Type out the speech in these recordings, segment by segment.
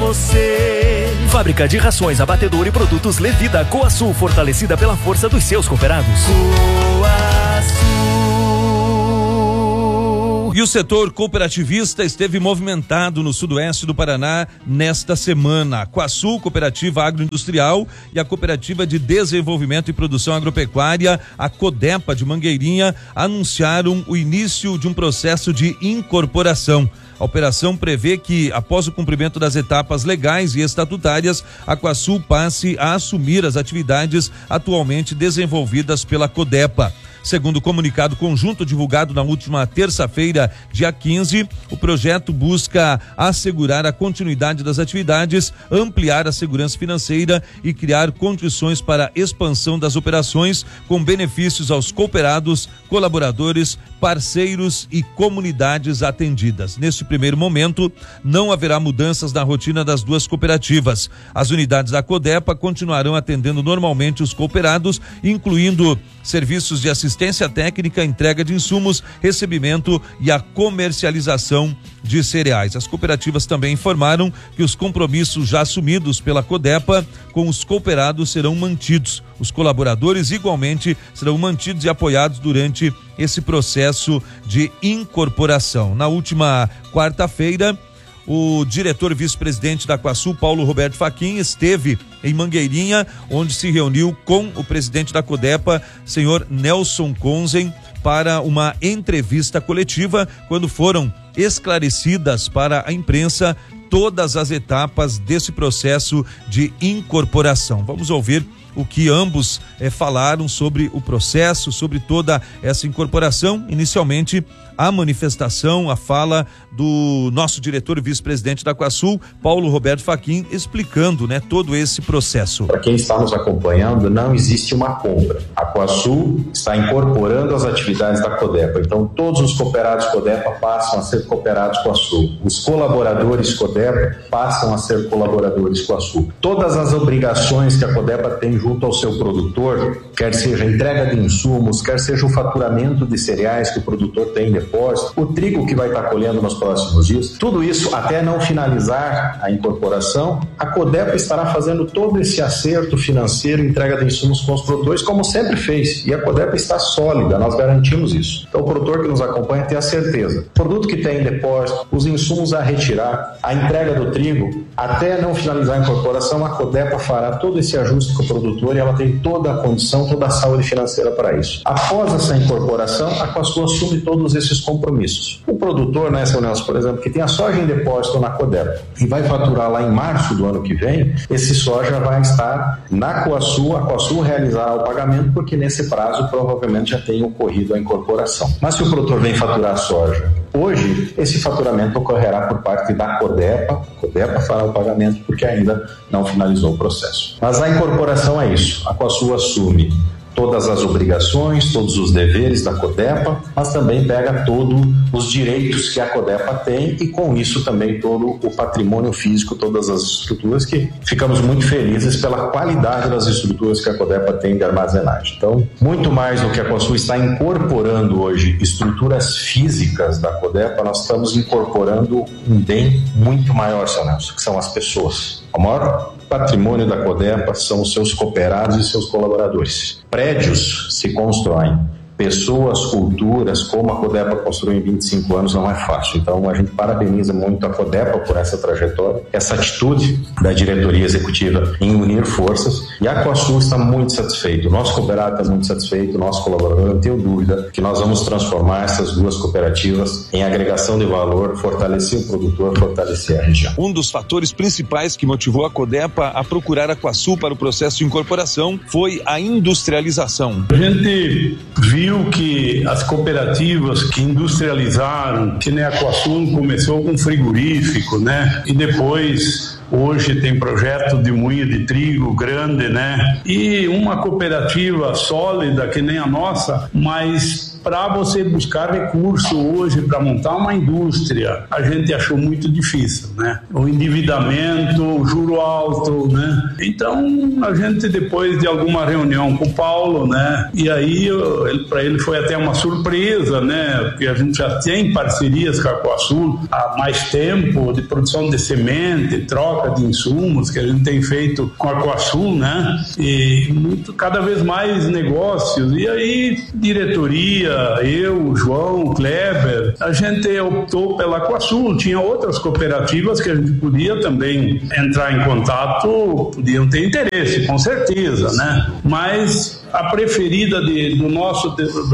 você. Fábrica de rações, abatedor e produtos Levida. Coasul, fortalecida pela força dos seus cooperados. Coasul. E o setor cooperativista esteve movimentado no sudoeste do Paraná nesta semana. A Coasul, Cooperativa Agroindustrial, e a Cooperativa de Desenvolvimento e Produção Agropecuária, a Codepa de Mangueirinha, anunciaram o início de um processo de incorporação. A operação prevê que, após o cumprimento das etapas legais e estatutárias, a Coasul passe a assumir as atividades atualmente desenvolvidas pela Codepa. Segundo o comunicado conjunto divulgado na última terça-feira, dia 15, o projeto busca assegurar a continuidade das atividades, ampliar a segurança financeira e criar condições para a expansão das operações com benefícios aos cooperados, colaboradores, parceiros e comunidades atendidas. Neste primeiro momento, não haverá mudanças na rotina das duas cooperativas. As unidades da Codepa continuarão atendendo normalmente os cooperados, incluindo serviços de assistência técnica, entrega de insumos, recebimento e a comercialização de cereais. As cooperativas também informaram que os compromissos já assumidos pela Codepa com os cooperados serão mantidos. Os colaboradores igualmente serão mantidos e apoiados durante esse processo de incorporação. Na última quarta-feira, o diretor vice-presidente da Coasul, Paulo Roberto Fachin, esteve em Mangueirinha, onde se reuniu com o presidente da Codepa, senhor Nelson Konzen, para uma entrevista coletiva, quando foram esclarecidas para a imprensa todas as etapas desse processo de incorporação. Vamos ouvir o que ambos falaram sobre o processo, sobre toda essa incorporação. Inicialmente, a manifestação, a fala do nosso diretor e vice-presidente da Coasul, Paulo Roberto Fachin, explicando, todo esse processo. Para quem está nos acompanhando, não existe uma compra. A Coasul está incorporando as atividades da Codepa. Então, todos os cooperados Codepa passam a ser cooperados Coasul. Os colaboradores Codepa passam a ser colaboradores Coasul. Todas as obrigações que a Codepa tem junto ao seu produtor, quer seja a entrega de insumos, quer seja o faturamento de cereais que o produtor tem em depósito, o trigo que vai estar colhendo nos próximos dias, tudo isso até não finalizar a incorporação, a Codepa estará fazendo todo esse acerto financeiro, entrega de insumos com os produtores, como sempre fez, e a Codepa está sólida, nós garantimos isso. Então o produtor que nos acompanha tem a certeza, o produto que tem em depósito, os insumos a retirar, a entrega do trigo, até não finalizar a incorporação, a Codepa fará todo esse ajuste com o produtor e ela tem toda a condição, toda a saúde financeira para isso. Após essa incorporação, a Coasul assume todos esses compromissos. O produtor, seu Nelson, por exemplo, que tem a soja em depósito na Codepa e vai faturar lá em março do ano que vem, esse soja vai estar na Coasul, a Coasul realizará o pagamento, porque nesse prazo provavelmente já tenha ocorrido a incorporação. Mas se o produtor vem faturar soja hoje, esse faturamento ocorrerá por parte da Codepa, a Codepa fará o pagamento porque ainda não finalizou o processo. Mas a incorporação é isso, a Coasul assume todas as obrigações, todos os deveres da Codepa, mas também pega todos os direitos que a Codepa tem e com isso também todo o patrimônio físico, todas as estruturas, que ficamos muito felizes pela qualidade das estruturas que a Codepa tem de armazenagem. Então, muito mais do que a Coasul está incorporando hoje estruturas físicas da Codepa, nós estamos incorporando um bem muito maior, seu Nelson, que são as pessoas. O maior patrimônio da Codepa são os seus cooperados e seus colaboradores. Prédios se constroem, pessoas, culturas, como a Codepa construiu em 25 anos, não é fácil. Então, a gente parabeniza muito a Codepa por essa trajetória, essa atitude da diretoria executiva em unir forças, e a Coasul está muito satisfeito, o nosso cooperado está muito satisfeito, o nosso colaborador, eu não tenho dúvida que nós vamos transformar essas duas cooperativas em agregação de valor, fortalecer o produtor, fortalecer a região. Um dos fatores principais que motivou a Codepa a procurar a Coasul para o processo de incorporação foi a industrialização. A gente viu que as cooperativas que industrializaram, que nem a Coasul começou com frigorífico, e depois hoje tem projeto de moinho de trigo grande, e uma cooperativa sólida que nem a nossa, mas para você buscar recurso hoje para montar uma indústria, a gente achou muito difícil, né? O endividamento, o juro alto, né? Então, a gente, depois de alguma reunião com o Paulo, né? E aí, para ele foi até uma surpresa, né? Porque a gente já tem parcerias com a Coasul há mais tempo, de produção de semente, troca de insumos que a gente tem feito com a Coasul, né? E cada vez mais negócios. E aí, diretoria, eu, o João, o Kleber, a gente optou pela Coasul. Tinha outras cooperativas que a gente podia também entrar em contato, podiam ter interesse, com certeza, né? Mas a preferida do nosso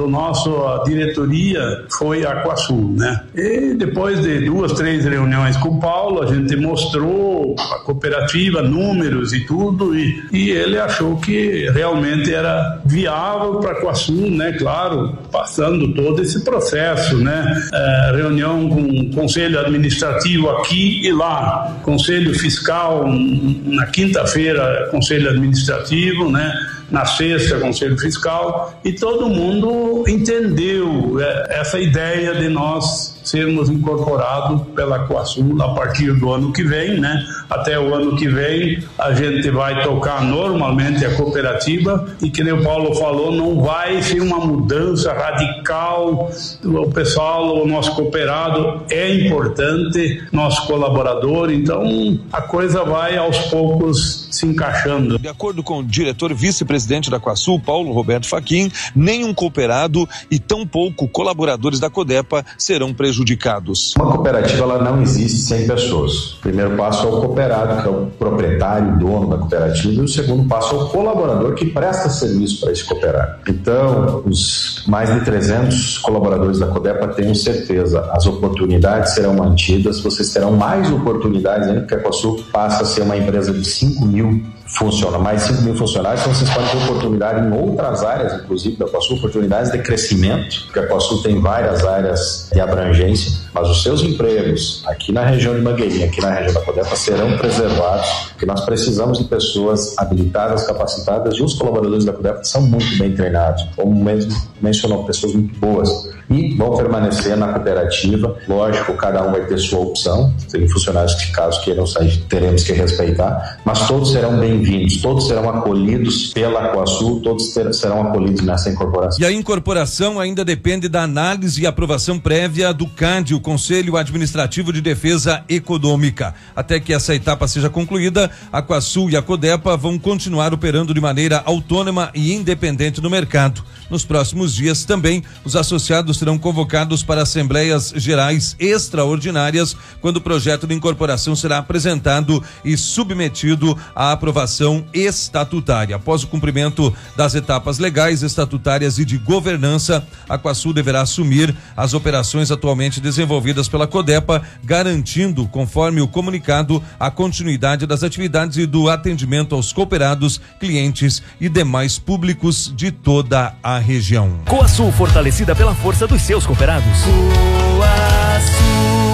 diretoria foi a Coasul, né? E depois de 2, 3 reuniões com o Paulo, a gente mostrou a cooperativa, números e tudo, e ele achou que realmente era viável para a Coasul, né? Claro, passando todo esse processo, né? Reunião com o conselho administrativo aqui e lá, conselho fiscal na quinta-feira, conselho administrativo, né? Na sexta, conselho fiscal, e todo mundo entendeu essa ideia de nós sermos incorporados pela Coasul a partir do ano que vem, né? Até o ano que vem a gente vai tocar normalmente a cooperativa, e que nem o Paulo falou, não vai ser uma mudança radical. O pessoal, o nosso cooperado é importante, nosso colaborador, então a coisa vai aos poucos se encaixando. De acordo com o diretor vice-presidente da Coasul, Paulo Roberto Fachin, nenhum cooperado e tampouco colaboradores da Codepa serão prejudicados. Uma cooperativa, ela não existe sem pessoas. O primeiro passo é o cooperado, que é o proprietário, dono da cooperativa, e o segundo passo é o colaborador que presta serviço para esse cooperado. Então, os mais de 300 colaboradores da Codepa, tenham certeza, as oportunidades serão mantidas, vocês terão mais oportunidades ainda, porque a Coasul passa a ser uma empresa de 5 mil funcionários, mais 5 mil funcionários, então vocês podem ter oportunidade em outras áreas, inclusive da Coasul, oportunidades de crescimento, porque a Coasul tem várias áreas de abrangência, mas os seus empregos aqui na região de Mangueirinha, aqui na região da Codepa, serão preservados, porque nós precisamos de pessoas habilitadas, capacitadas, e os colaboradores da Codepa são muito bem treinados, como mesmo mencionou, pessoas muito boas, e vão permanecer na cooperativa. Lógico, cada um vai ter sua opção, tem funcionários que, caso queiram sair, teremos que respeitar, mas todos serão bem-vindos, todos serão acolhidos pela Coasul, todos serão acolhidos nessa incorporação. E a incorporação ainda depende da análise e aprovação prévia do CAD, o Conselho Administrativo de Defesa Econômica. Até que essa etapa seja concluída, a Coasul e a Codepa vão continuar operando de maneira autônoma e independente no mercado. Nos próximos dias também, os associados serão convocados para assembleias gerais extraordinárias, quando o projeto de incorporação será apresentado e submetido à aprovação estatutária. Após o cumprimento das etapas legais, estatutárias e de governança, a Coasul deverá assumir as operações atualmente desenvolvidas pela Codepa, garantindo, conforme o comunicado, a continuidade das atividades e do atendimento aos cooperados, clientes e demais públicos de toda a região. Coasul, fortalecida pela força dos seus cooperados. Coasul.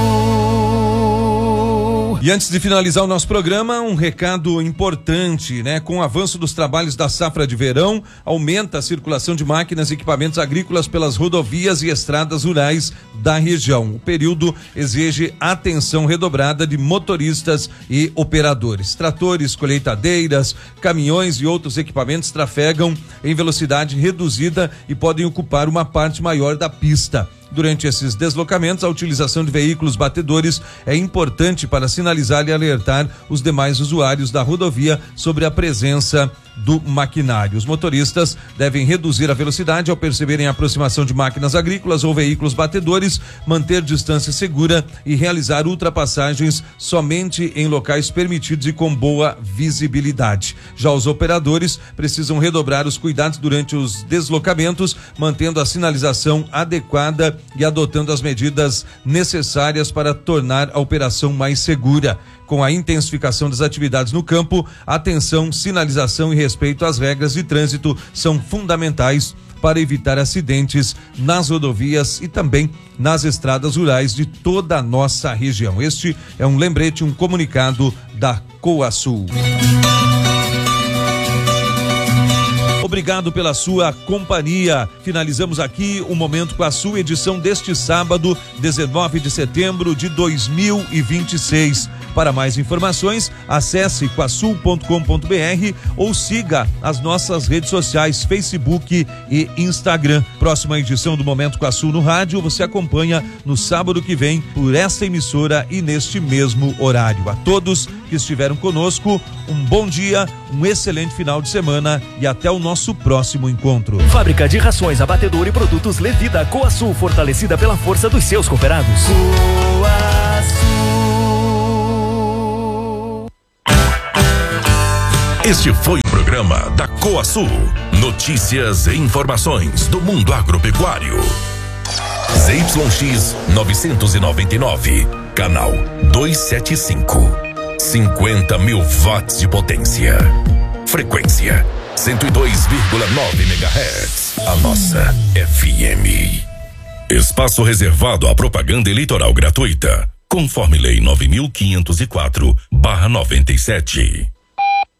E antes de finalizar o nosso programa, um recado importante, né? Com o avanço dos trabalhos da safra de verão, aumenta a circulação de máquinas e equipamentos agrícolas pelas rodovias e estradas rurais da região. O período exige atenção redobrada de motoristas e operadores. Tratores, colheitadeiras, caminhões e outros equipamentos trafegam em velocidade reduzida e podem ocupar uma parte maior da pista. Durante esses deslocamentos, a utilização de veículos batedores é importante para sinalizar e alertar os demais usuários da rodovia sobre a presença do maquinário. Os motoristas devem reduzir a velocidade ao perceberem a aproximação de máquinas agrícolas ou veículos batedores, manter distância segura e realizar ultrapassagens somente em locais permitidos e com boa visibilidade. Já os operadores precisam redobrar os cuidados durante os deslocamentos, mantendo a sinalização adequada e adotando as medidas necessárias para tornar a operação mais segura. Com a intensificação das atividades no campo, atenção, sinalização e respeito às regras de trânsito são fundamentais para evitar acidentes nas rodovias e também nas estradas rurais de toda a nossa região. Este é um lembrete, um comunicado da Coasul. obrigado pela sua companhia. Finalizamos aqui o Momento Quaçu, edição deste sábado, 19 de setembro de 2026. Para mais informações, acesse quaçu.com.br ou siga as nossas redes sociais, Facebook e Instagram. Próxima edição do Momento Quaçu no rádio, você acompanha no sábado que vem por essa emissora e neste mesmo horário. A todos que estiveram conosco, um bom dia, um excelente final de semana e até o nosso próximo encontro. Fábrica de rações, abatedor e produtos Levida, Coaçu, fortalecida pela força dos seus cooperados. Este foi o programa da Coaçu. Notícias e informações do mundo agropecuário. ZYX 999, canal 275. 50 mil watts de potência. Frequência 102,9 MHz. A nossa FM. Espaço reservado à propaganda eleitoral gratuita, conforme Lei 9.504/97.